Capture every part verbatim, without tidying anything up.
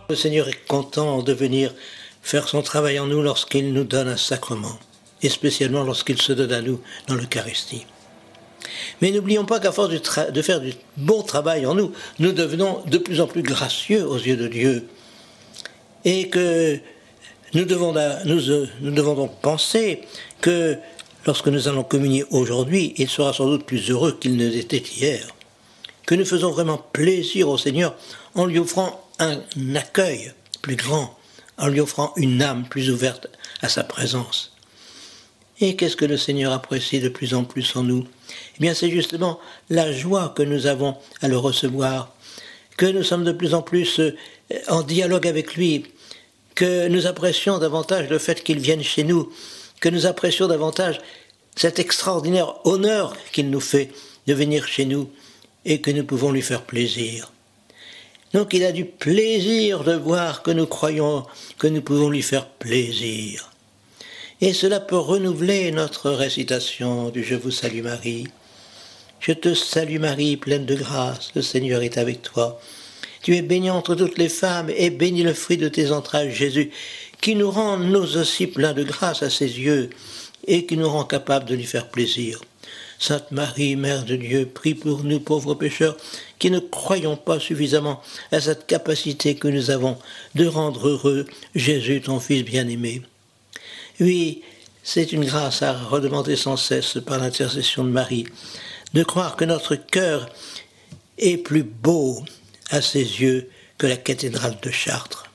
Le Seigneur est content de venir faire son travail en nous lorsqu'il nous donne un sacrement, et spécialement lorsqu'il se donne à nous dans l'Eucharistie. Mais n'oublions pas qu'à force de, tra- de faire du bon travail en nous, nous devenons de plus en plus gracieux aux yeux de Dieu. Et que nous devons, nous, nous devons donc penser que lorsque nous allons communier aujourd'hui, il sera sans doute plus heureux qu'il ne l'était hier. Que nous faisons vraiment plaisir au Seigneur en lui offrant un accueil plus grand, en lui offrant une âme plus ouverte à sa présence. Et qu'est-ce que le Seigneur apprécie de plus en plus en nous ? Eh bien, c'est justement la joie que nous avons à le recevoir, que nous sommes de plus en plus en dialogue avec lui, que nous apprécions davantage le fait qu'il vienne chez nous, que nous apprécions davantage cet extraordinaire honneur qu'il nous fait de venir chez nous et que nous pouvons lui faire plaisir. Donc il a du plaisir de voir que nous croyons que nous pouvons lui faire plaisir. Et cela peut renouveler notre récitation du « Je vous salue Marie ». Je te salue Marie, pleine de grâce, le Seigneur est avec toi. Tu es bénie entre toutes les femmes, et béni le fruit de tes entrailles, Jésus, qui nous rend nous aussi pleins de grâce à ses yeux, et qui nous rend capables de lui faire plaisir. Sainte Marie, Mère de Dieu, prie pour nous pauvres pécheurs, qui ne croyons pas suffisamment à cette capacité que nous avons de rendre heureux Jésus, ton Fils bien-aimé. Oui, c'est une grâce à redemander sans cesse par l'intercession de Marie, de croire que notre cœur est plus beau à ses yeux que la cathédrale de Chartres.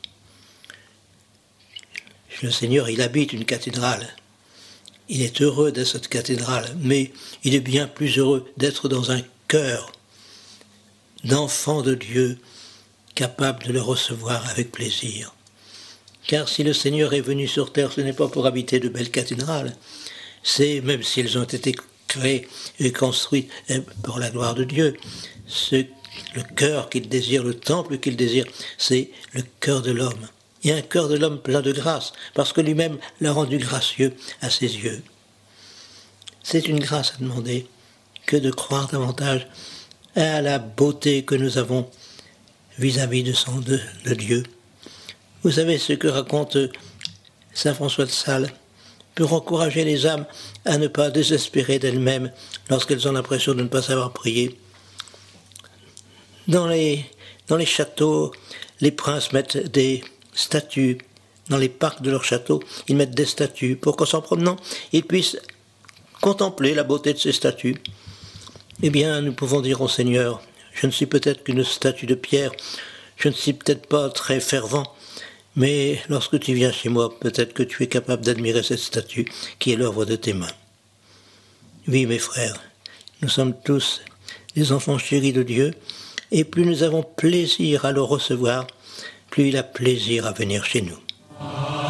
Le Seigneur, il habite une cathédrale. Il est heureux d'être cette cathédrale, mais il est bien plus heureux d'être dans un cœur d'enfant de Dieu, capable de le recevoir avec plaisir. Car si le Seigneur est venu sur terre, ce n'est pas pour habiter de belles cathédrales, c'est, même si elles ont été créées et construites pour la gloire de Dieu, ce, le cœur qu'il désire, le temple qu'il désire, c'est le cœur de l'homme. Il y a un cœur de l'homme plein de grâce, parce que lui-même l'a rendu gracieux à ses yeux. C'est une grâce à demander que de croire davantage à la beauté que nous avons vis-à-vis de, son, de, de Dieu. Vous savez ce que raconte saint François de Sales pour encourager les âmes à ne pas désespérer d'elles-mêmes lorsqu'elles ont l'impression de ne pas savoir prier. Dans les, dans les châteaux, les princes mettent des statues. Dans les parcs de leur château, ils mettent des statues pour qu'en s'en promenant, ils puissent contempler la beauté de ces statues. Eh bien, nous pouvons dire au Seigneur, je ne suis peut-être qu'une statue de pierre, je ne suis peut-être pas très fervent, mais lorsque tu viens chez moi, peut-être que tu es capable d'admirer cette statue qui est l'œuvre de tes mains. Oui, mes frères, nous sommes tous des enfants chéris de Dieu, et plus nous avons plaisir à le recevoir, plus il a plaisir à venir chez nous.